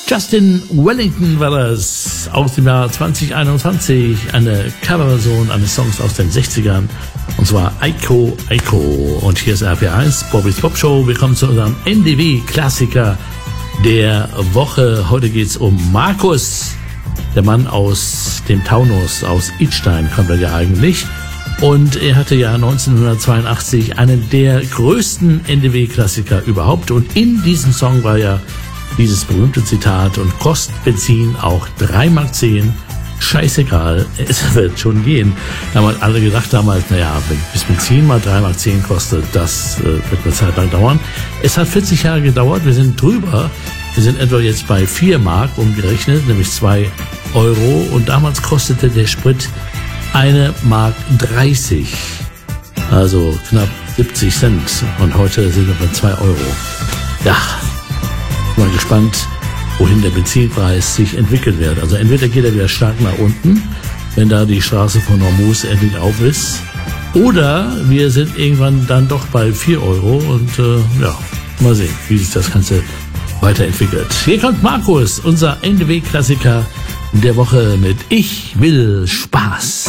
Justin Wellington war das aus dem Jahr 2021, eine Coverversion eines Songs aus den 60ern, und zwar Eiko Eiko. Und hier ist RPR1, Bobby's Pop Show. Wir kommen zu unserem NDW-Klassiker der Woche. Heute geht's um Markus, der Mann aus dem Taunus, aus Idstein kommt er ja eigentlich. Und er hatte ja 1982 einen der größten NDW-Klassiker überhaupt. Und in diesem Song war ja dieses berühmte Zitat: und kostet Benzin auch 3,10 Mark. Scheißegal, es wird schon gehen. Da haben alle gedacht damals, naja, bis Benzin mal 3,10 Mark kostet, das wird eine Zeit lang dauern. Es hat 40 Jahre gedauert, wir sind drüber. Wir sind etwa jetzt bei 4 Mark umgerechnet, nämlich 2 Euro. Und damals kostete der Sprit 1,30 Mark. Also knapp 70 Cent. Und heute sind wir bei 2 Euro. Ja, mal gespannt, wohin der Benzinpreis sich entwickeln wird. Also entweder geht er wieder stark nach unten, wenn da die Straße von Hormuz endlich auf ist, oder wir sind irgendwann dann doch bei 4 Euro und ja, mal sehen, wie sich das Ganze weiterentwickelt. Hier kommt Markus, unser NDW-Klassiker der Woche mit Ich will Spaß.